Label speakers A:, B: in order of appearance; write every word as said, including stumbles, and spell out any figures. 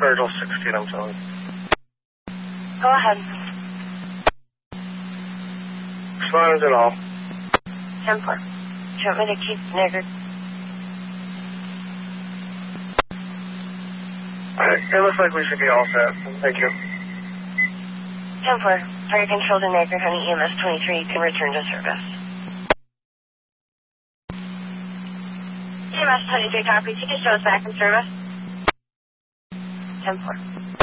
A: Virgil sixteen, I'm sorry.
B: Go ahead.
A: Responded at all.
B: ten four. Do you want me to keep Niggard?
A: Alright, it looks like we should be all set. Thank you.
B: ten four. Fire control to Niggard, Honey E M S twenty-three. You can return to service. E M S twenty-three copies. You can show us back in service. ten four.